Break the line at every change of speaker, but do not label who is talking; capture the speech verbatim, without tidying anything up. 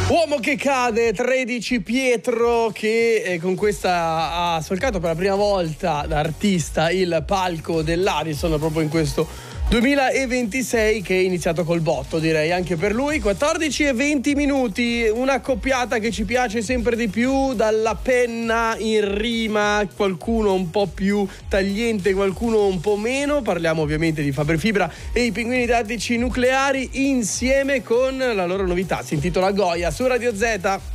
Uomo che cade, tredici Pietro, che eh, con questa ha solcato per la prima volta da artista il palco dell'Ariston proprio in questo duemilaventisei, che è iniziato col botto, direi anche per lui. Quattordici e venti minuti, una accoppiata che ci piace sempre di più, dalla penna in rima, qualcuno un po' più tagliente, qualcuno un po' meno. Parliamo ovviamente di Fabri Fibra e i Pinguini Tattici Nucleari, insieme con la loro novità, si intitola Goya, su Radio Z.